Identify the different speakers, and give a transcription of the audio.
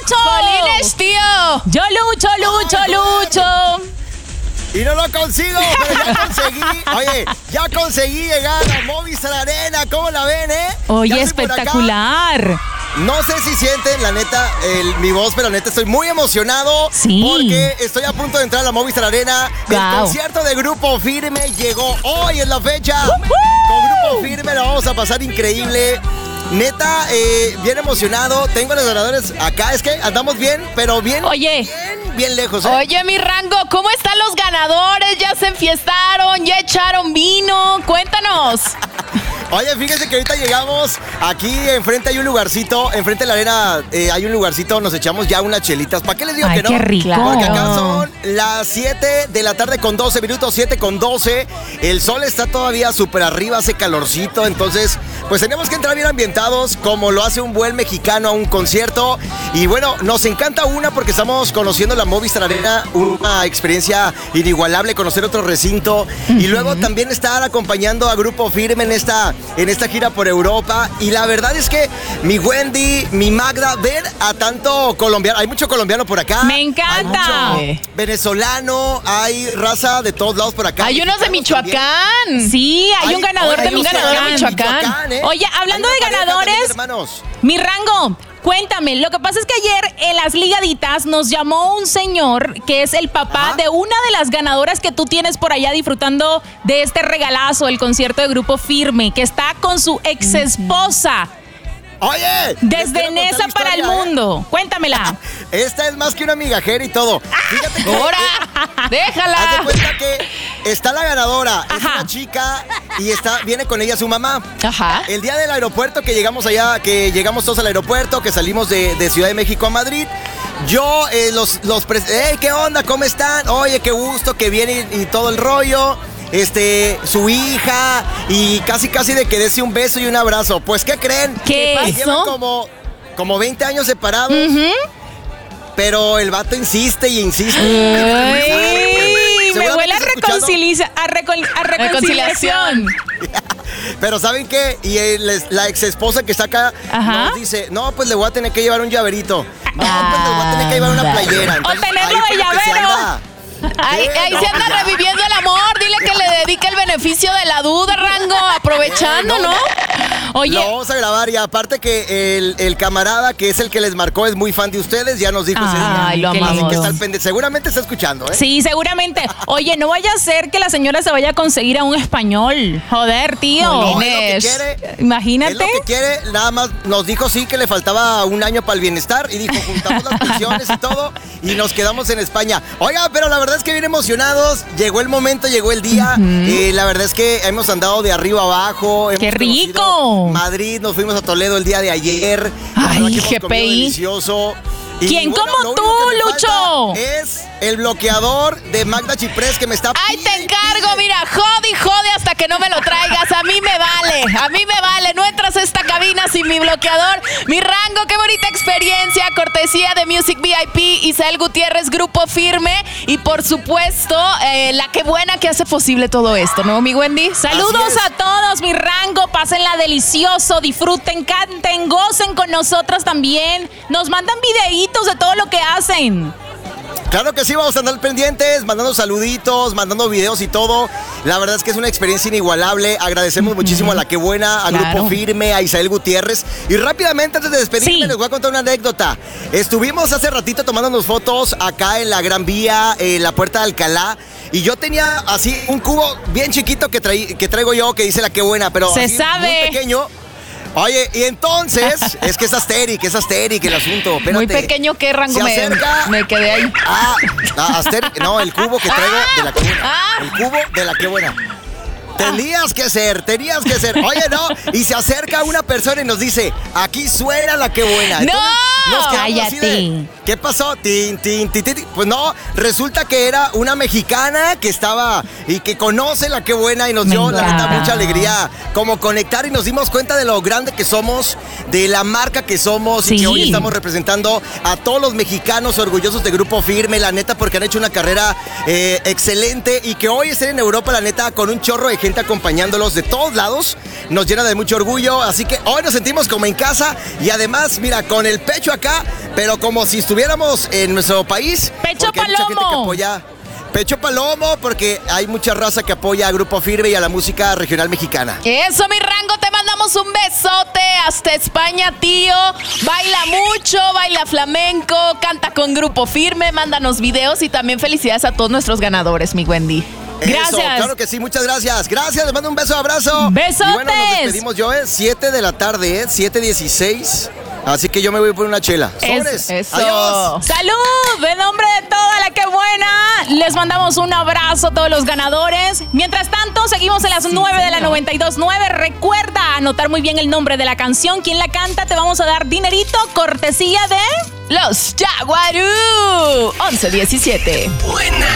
Speaker 1: Lucho!
Speaker 2: ¡Jolines, tío!
Speaker 1: Yo lucho.
Speaker 3: Y no lo consigo, pero ya conseguí. Oye, ya conseguí llegar a Movistar Arena. ¿Cómo la ven,
Speaker 1: Oye,
Speaker 3: Ya estoy por acá.
Speaker 1: espectacular.
Speaker 3: No sé si sienten, la neta, mi voz, pero la neta estoy muy emocionado.
Speaker 1: Sí.
Speaker 3: Porque estoy a punto de entrar a la Movistar Arena. El
Speaker 1: Guau.
Speaker 3: concierto de Grupo Firme llegó hoy en la fecha. Con Grupo Firme la vamos a pasar increíble. Neta, bien emocionado. Tengo a los ganadores acá. Es que andamos bien, pero bien,
Speaker 1: Oye.
Speaker 3: bien lejos.
Speaker 2: Oye, mi Rango, ¿cómo están los ganadores? ¿Ya se enfiestaron? ¿Ya echaron vino? Cuéntanos.
Speaker 3: Oye, fíjense que ahorita llegamos, aquí enfrente hay un lugarcito, enfrente de la arena hay un lugarcito, nos echamos ya unas chelitas. ¿Para qué les digo
Speaker 1: Ay,
Speaker 3: que no?
Speaker 1: qué rico.
Speaker 3: Porque acá son las 7 de la tarde con 12 minutos, 7 con 12. El sol está todavía súper arriba, hace calorcito, entonces pues tenemos que entrar bien ambientados, como lo hace un buen mexicano a un concierto. Y bueno, nos encanta porque estamos conociendo la Movistar Arena, una experiencia inigualable, conocer otro recinto. Y luego también estar acompañando a Grupo Firme en esta gira por Europa. Y la verdad es que mi Wendy, mi Magda, ver a tanto colombiano, hay mucho colombiano por acá.
Speaker 1: Me encanta.
Speaker 3: Hay mucho venezolano, hay raza de todos lados por acá.
Speaker 2: Hay unos de
Speaker 3: Mexicanos también.
Speaker 2: Michoacán.
Speaker 1: Sí, hay un ganador
Speaker 3: Oye,
Speaker 1: de
Speaker 3: hay un
Speaker 1: Michoacán.
Speaker 2: ganador de Michoacán.
Speaker 1: Oye, hablando
Speaker 3: Hay
Speaker 1: de
Speaker 3: una pareja
Speaker 1: ganadores,
Speaker 3: también, hermanos.
Speaker 1: mi Rango, cuéntame. Lo que pasa es que ayer en las ligaditas nos llamó un señor que es el papá
Speaker 3: Ajá.
Speaker 1: de una de las ganadoras que tú tienes por allá disfrutando de este regalazo, el concierto de Grupo Firme, que está con su ex esposa
Speaker 3: Oye,
Speaker 1: desde
Speaker 3: les quiero
Speaker 1: Nesa
Speaker 3: contar la
Speaker 1: para el
Speaker 3: historia,
Speaker 1: mundo. Cuéntamela.
Speaker 3: Esta es más que una migajera y todo. Fíjate que
Speaker 2: ¡Ahora!
Speaker 3: haz de
Speaker 2: ¡Déjala!
Speaker 3: cuenta que está la ganadora, es
Speaker 1: Ajá.
Speaker 3: una chica y viene con ella su mamá.
Speaker 2: Ajá.
Speaker 3: El día del aeropuerto que llegamos allá, que llegamos todos al aeropuerto, que salimos de Ciudad de México a Madrid, yo ¿qué onda? ¿Cómo están? Oye, qué gusto que viene y todo el rollo. Su hija y casi de que dese un beso y un abrazo. Pues, ¿qué creen?
Speaker 1: ¿Qué
Speaker 3: Que llevan
Speaker 1: pasó?
Speaker 3: como 20 años separados. Pero el vato insiste y insiste.
Speaker 1: Ay, me huele a
Speaker 3: Seguramente has escuchado.
Speaker 1: reconciliación.
Speaker 3: Pero ¿saben qué? Y la ex esposa que está acá
Speaker 1: Ajá.
Speaker 3: nos dice, no, pues le voy a tener que llevar un llaverito. No, pues le voy a tener que llevar una playera. Entonces,
Speaker 1: tenerlo
Speaker 3: ahí
Speaker 1: de
Speaker 3: como que se
Speaker 1: llavero.
Speaker 3: anda-
Speaker 2: Ahí
Speaker 3: No,
Speaker 2: se anda
Speaker 3: pues ya.
Speaker 2: reviviendo el amor. Dile que le dedique el beneficio de la duda, Rango. Aprovechando, ¿no?
Speaker 1: Oye,
Speaker 3: Lo vamos a grabar y aparte que el camarada que es el que les marcó es muy fan de ustedes, ya nos dijo ese día.
Speaker 2: Ay, lo
Speaker 1: qué
Speaker 2: amamos.
Speaker 3: Así que
Speaker 1: lindo.
Speaker 3: está al pendiente. Seguramente está escuchando, ¿eh?
Speaker 1: Sí, seguramente. Oye, no vaya a ser que la señora se vaya a conseguir a un español. Joder, tío.
Speaker 3: No, es lo que
Speaker 2: Inés.
Speaker 3: quiere.
Speaker 1: Imagínate.
Speaker 3: Es lo que quiere, nada más nos dijo sí que le faltaba un año para el bienestar y dijo, juntamos las pensiones y todo y nos quedamos en España. Oiga, pero la verdad es que bien emocionados, llegó el momento, llegó el día, la verdad es que hemos andado de arriba abajo.
Speaker 1: ¡Qué
Speaker 3: hemos
Speaker 1: rico!
Speaker 3: conocido Madrid, nos fuimos a Toledo el día de ayer. La
Speaker 2: Ay,
Speaker 3: verdad que hemos comido
Speaker 2: GPI.
Speaker 3: delicioso. Y
Speaker 1: ¿Quién como
Speaker 3: lo
Speaker 1: tú,
Speaker 3: único que me
Speaker 1: Lucho?
Speaker 3: falta Es el bloqueador de Magda Chiprés que me está...
Speaker 2: Ay, te encargo, mira, jode hasta que no me lo traigas. A mí me vale. No entras a esta cabina sin mi bloqueador. Mi Rango, qué bonita experiencia. Cortesía de Music VIP, Isael Gutiérrez, Grupo Firme. Y por supuesto, la que buena que hace posible todo esto, ¿no, mi Wendy?
Speaker 1: Saludos
Speaker 3: Así es.
Speaker 1: a todos, mi Rango. Pásenla delicioso, disfruten, canten, gocen con nosotras también. Nos mandan videitos de todo lo que hacen.
Speaker 3: Claro que sí, vamos a andar pendientes, mandando saluditos, mandando videos y todo. La verdad es que es una experiencia inigualable. Agradecemos muchísimo a La Que Buena, a
Speaker 1: Claro.
Speaker 3: Grupo Firme, a Isael Gutiérrez. Y rápidamente, antes de despedirme,
Speaker 1: Sí.
Speaker 3: les voy a contar una anécdota. Estuvimos hace ratito tomándonos fotos acá en la Gran Vía, en la Puerta de Alcalá. Y yo tenía así un cubo bien chiquito que traigo yo, que dice La Que Buena, pero
Speaker 1: Se
Speaker 3: así,
Speaker 1: sabe.
Speaker 3: muy pequeño. Oye, y entonces, es que es asteric el asunto. Espérate.
Speaker 2: Muy pequeño que Rango
Speaker 3: Se acerca-
Speaker 2: me quedé ahí.
Speaker 3: No, el cubo que traigo de La Que Buena.
Speaker 2: Ah.
Speaker 3: El cubo de La Que Buena. Tenías que ser. Oye, no. Y se acerca una persona y nos dice, aquí suena La Que Buena.
Speaker 2: ¡No!
Speaker 3: Entonces, nos quedamos así
Speaker 1: Cállate.
Speaker 3: ¿Qué pasó? Tin, tin, tin, tin. Pues no, resulta que era una mexicana que estaba y que conoce la Qué Buena y nos dio, la neta, mucha alegría como conectar y nos dimos cuenta de lo grande que somos, de la marca que somos y que hoy estamos representando a todos los mexicanos orgullosos de Grupo Firme, la neta, porque han hecho una carrera excelente y que hoy estén en Europa, la neta, con un chorro de gente acompañándolos de todos lados, nos llena de mucho orgullo, así que hoy nos sentimos como en casa y además, mira, con el pecho acá, pero como si estuviéramos en nuestro país.
Speaker 1: Pecho
Speaker 3: Palomo. Hay mucha gente que apoya. Pecho Palomo, porque hay mucha raza que apoya a Grupo Firme y a la música regional mexicana.
Speaker 2: Eso, mi Rango, te mandamos un besote hasta España, tío. Baila mucho, baila flamenco, canta con Grupo Firme, mándanos videos y también felicidades a todos nuestros ganadores, mi Wendy.
Speaker 1: Gracias.
Speaker 3: Eso, claro que sí, muchas gracias. Gracias, les mando un beso, abrazo.
Speaker 1: Besotes.
Speaker 3: Y bueno, nos despedimos, yo, 7 de la tarde, 7:16. Así que yo me voy por una chela. ¡Sobres!
Speaker 2: Eso.
Speaker 3: ¡Adiós!
Speaker 1: ¡Salud! En nombre de toda la Qué Buena, les mandamos un abrazo a todos los ganadores. Mientras tanto, seguimos en las 9 de la 92.9. Recuerda anotar muy bien el nombre de la canción. ¿Quién la canta? Te vamos a dar dinerito, cortesía de...
Speaker 2: Los Jaguarú 11-17.